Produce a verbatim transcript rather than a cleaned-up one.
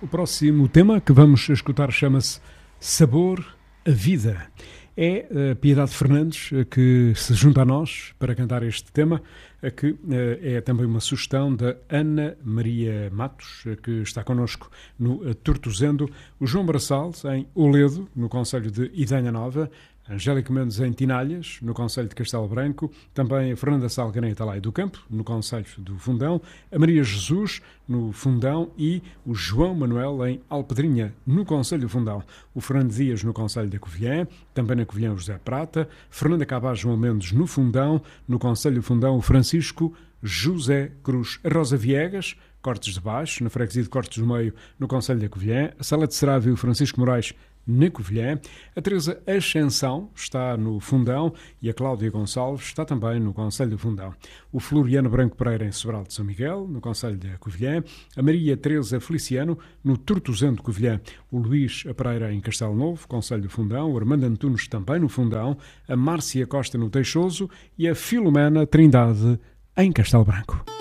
O próximo tema que vamos escutar chama-se Sabor a Vida. É a Piedade Fernandes que se junta a nós para cantar este tema, que é também uma sugestão da Ana Maria Matos, que está connosco no Tortozendo, o João Braçal em Oledo, no concelho de Idanha Nova, Angélica Mendes em Tinalhas, no concelho de Castelo Branco, também a Fernanda Salgueira em Atalaia do Campo, no concelho do Fundão, a Maria Jesus, no Fundão, e o João Manuel em Alpedrinha, no concelho do Fundão, o Fernando Dias no concelho da Covilhã, também na Covilhã o José Prata, Fernanda Cabaz João Mendes no Fundão, no concelho do Fundão o Francisco José Cruz, a Rosa Viegas, Cortes de Baixo, na freguesia de Cortes do Meio, no concelho da Covilhã, a Sala de Serávio Francisco Moraes na Covilhã, a Teresa Ascensão está no Fundão e a Cláudia Gonçalves está também no concelho do Fundão. O Floriano Branco Pereira em Sobral de São Miguel, no concelho da Covilhã, a Maria Teresa Feliciano no Tortozendo de Covilhã, o Luís Pereira em Castelo Novo, concelho do Fundão, o Armando Antunes também no Fundão, a Márcia Costa no Teixoso e a Filomena Trindade em Castelo Branco.